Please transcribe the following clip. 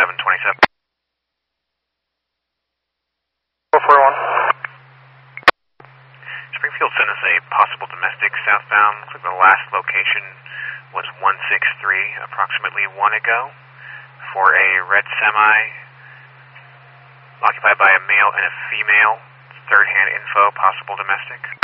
727. 441. Springfield sent us a possible domestic southbound. Looks like the last location was 163, approximately 1 ago, for a red semi occupied by a male and a female. Third-hand info, possible domestic.